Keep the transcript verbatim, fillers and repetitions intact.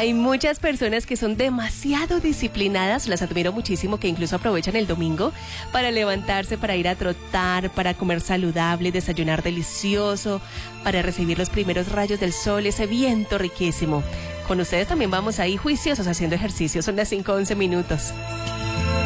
Hay muchas personas que son demasiado disciplinadas, las admiro muchísimo, que incluso aprovechan el domingo para levantarse, para ir a trotar, para comer saludable, desayunar delicioso, para recibir los primeros rayos del sol, ese viento riquísimo. Con ustedes también vamos ahí juiciosos haciendo ejercicio, son las cinco once minutos.